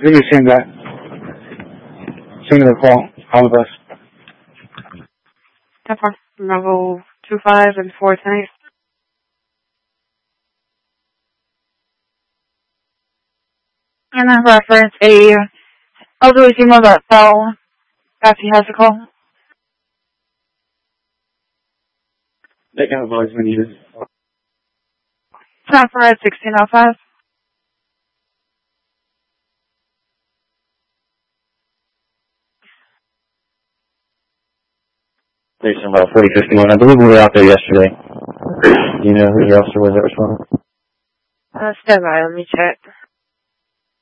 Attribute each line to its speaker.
Speaker 1: think we've seen that. Similar call on the bus.
Speaker 2: Bravo 25 and 410. And I reference a elderly female that fell after he has a call.
Speaker 1: That kind of voice when you use.
Speaker 2: Time for 1605.
Speaker 3: Station about 4051. I believe we were out there yesterday. Do you know who the officer was that responded?
Speaker 2: Stand by, let me check.